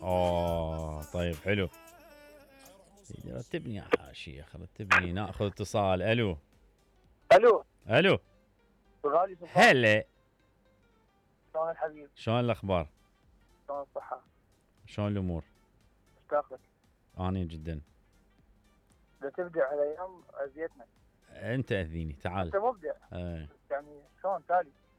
طيب حلو. رتبني يا شيخ رتبني. ناخذ اتصال. الو. الو. الو. غالي سلطان. هلا. شلون الحبيب؟ شلون الاخبار؟ شلون الصحة؟ شلون الامور؟ مشتاق لك. اني جدا. اذا تبدع على ايام اذيتنا. انت اذيني تعال. انت مبدع. ايه. يعني شلون تالي؟